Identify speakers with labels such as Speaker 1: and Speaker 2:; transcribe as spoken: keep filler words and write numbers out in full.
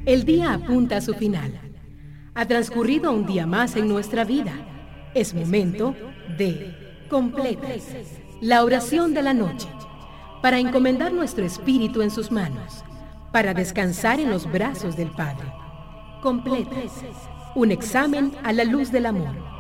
Speaker 1: El día apunta a su final. Ha transcurrido un día más en nuestra vida. Es momento de completas, la oración de la noche, para encomendar nuestro espíritu en sus manos, para descansar en los brazos del Padre. Completas, un examen a la luz del amor.